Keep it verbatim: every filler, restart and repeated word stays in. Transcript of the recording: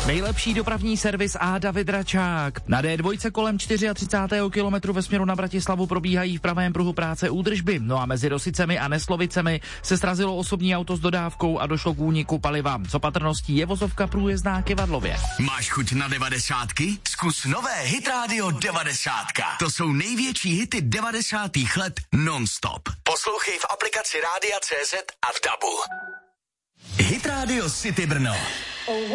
Nejlepší dopravní servis a David Račák. Na D dva kolem třicátého čtvrtého kilometru ve směru na Bratislavu probíhají v pravém pruhu práce údržby. No a mezi Rosicemi a Neslovicemi se srazilo osobní auto s dodávkou a došlo k úniku paliva. S opatrností je vozovka průjezdná ke Vadlově. Máš chuť na devadesátky? Zkus nové Hit Radio devadesátka. To jsou největší hity devadesátých let non-stop. Poslouchej v aplikaci Rádia C Z a v dabu. Hit Radio City Brno.